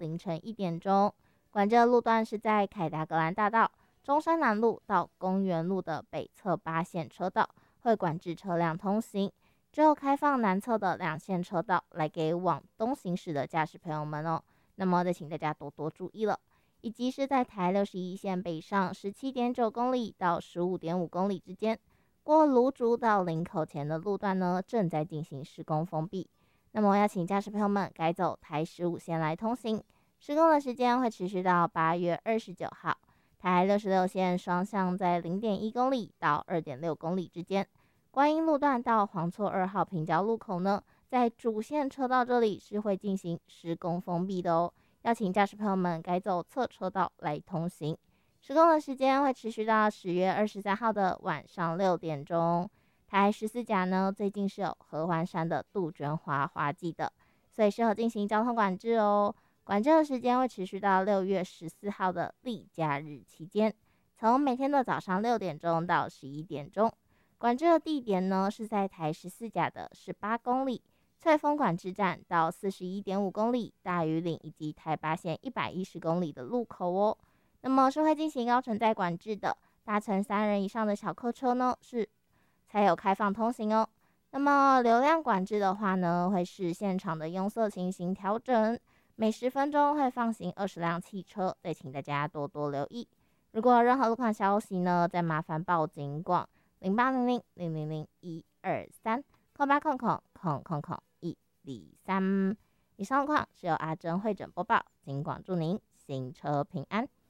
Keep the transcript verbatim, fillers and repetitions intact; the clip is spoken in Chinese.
凌晨一点钟。管制的路段是在凯达格兰大道、中山南路到公园路的北侧八线车道，会管制车辆通行。只有开放南侧的两线车道来给往东行驶的驾驶朋友们哦。那么再请大家多多注意了。以及是在台六十一线北上 十七点九 公里到 十五点五 公里之间，过芦竹到林口前的路段呢，正在进行施工封闭。那么要请驾驶朋友们改走台十五线来通行。施工的时间会持续到八月二十九号。台六十六线双向在 零点一 公里到 二点六 公里之间。观音路段到黄厝二号平交路口呢，在主线车道这里是会进行施工封闭的哦。要请驾驶朋友们改走侧车道来通行。施工的时间会持续到十月二十三号的晚上六点钟。台十四甲呢，最近是有合欢山的杜鹃花花季的，所以适合进行交通管制哦。管制的时间会持续到六月十四号的例假日期间，从每天的早上六点钟到十一点钟。管制的地点呢是在台十四甲的十八公里。翠峰管制站到 四十一点五 公里，大屿岭以及台八线一百一十公里的路口哦。那么是会进行高承载管制的，搭乘三人以上的小客车呢是才有开放通行哦。那么流量管制的话呢，会视现场的拥塞情形调整，每十分钟会放行二十辆汽车，再请大家多多留意。如果有任何路况消息呢，再麻烦报警广零八零零零零零一二三空八空空空空空一零三。以上况是由阿珍会诊播报，尽管祝您行车平安。